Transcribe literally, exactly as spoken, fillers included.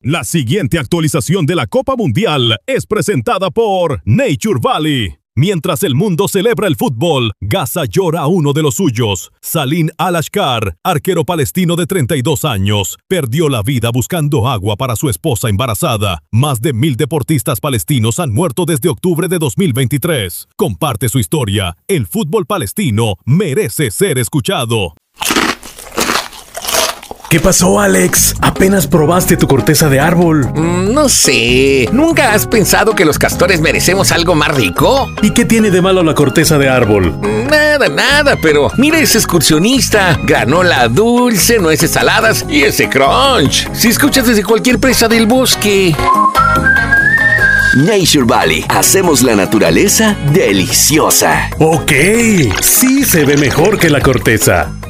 La siguiente actualización de la Copa Mundial es presentada por Nature Valley. Mientras el mundo celebra el fútbol, Gaza llora a uno de los suyos. Salim al-Ashkar, arquero palestino de treinta y dos años, perdió la vida buscando agua para su esposa embarazada. Más de mil deportistas palestinos han muerto desde octubre de dos mil veintitrés. Comparte su historia. El fútbol palestino merece ser escuchado. ¿Qué pasó, Alex? Apenas probaste tu corteza de árbol. Mm, no sé. ¿Nunca has pensado que los castores merecemos algo más rico? ¿Y qué tiene de malo la corteza de árbol? Nada, nada, pero mira ese excursionista. Granola dulce, nueces saladas y ese crunch. Si escuchas desde cualquier presa del bosque. Nature Valley. Hacemos la naturaleza deliciosa. Ok, sí se ve mejor que la corteza.